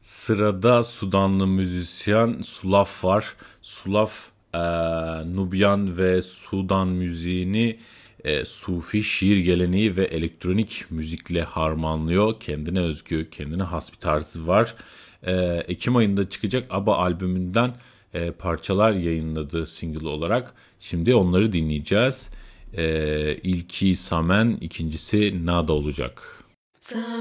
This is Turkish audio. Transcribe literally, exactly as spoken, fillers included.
Sırada Sudanlı müzisyen Sulaf var. Sulaf eee, Nubyan ve Sudan müziğini eee, Sufi şiir geleneği ve elektronik müzikle harmanlıyor. Kendine özgü, kendine has bir tarzı var. Eee, Ekim ayında çıkacak ABBA albümünden eee, parçalar yayınladı single olarak. Şimdi onları dinleyeceğiz. Eee ilki Samen, ikincisi Nada olacak.